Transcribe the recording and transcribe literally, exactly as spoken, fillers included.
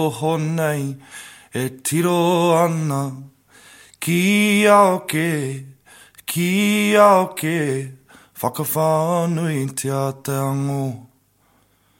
Honei e tiro ana ki ao ke, ki ao ke, whakawhanui te a te ango.